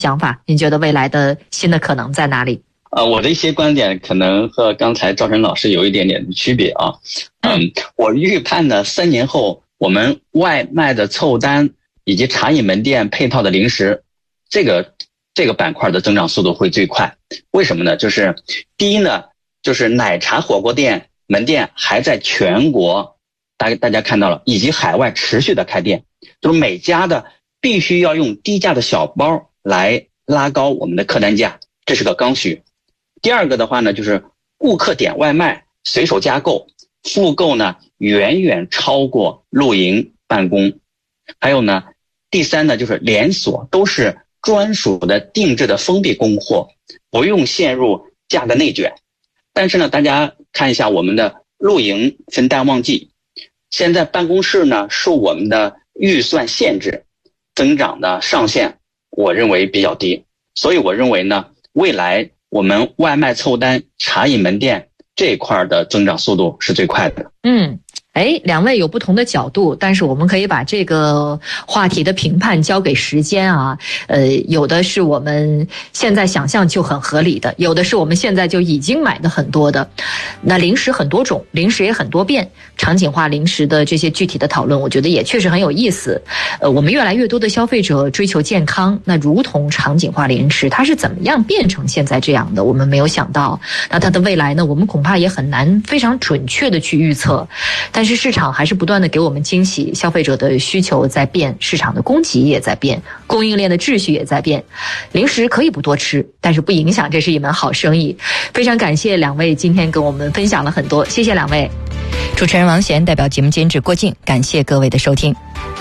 想法？您觉得未来的新的可能在哪里？ 我的一些观点可能和刚才赵晨老师有一点点的区别啊。我预判呢，3年后我们外卖的凑单以及茶饮门店配套的零食，这个板块的增长速度会最快。为什么呢？就是第一呢，就是奶茶火锅店门店还在全国，大家看到了，以及海外持续的开店，就是每家的必须要用低价的小包来拉高我们的客单价，这是个刚需。第二个的话呢，就是顾客点外卖随手加购，复购呢远远超过露营办公。还有呢，第三呢，就是连锁都是专属的定制的封闭供货，不用陷入价格内卷。但是呢，大家看一下我们的露营分淡旺季，现在办公室呢受我们的预算限制，增长的上限我认为比较低。所以我认为呢，未来我们外卖凑单茶饮门店这一块的增长速度是最快的。 两位有不同的角度，但是我们可以把这个话题的评判交给时间啊。有的是我们现在想象就很合理的，有的是我们现在就已经买的很多的。那零食很多种，零食也很多变，场景化零食的这些具体的讨论，我觉得也确实很有意思。我们越来越多的消费者追求健康，那如同场景化零食，它是怎么样变成现在这样的？我们没有想到。那它的未来呢？我们恐怕也很难非常准确的去预测。但是市场还是不断的给我们惊喜，消费者的需求在变，市场的供给也在变，供应链的秩序也在变。零食可以不多吃，但是不影响这是一门好生意。非常感谢两位今天跟我们分享了很多，谢谢两位。 主持人王贤代表节目监制郭静，感谢各位的收听。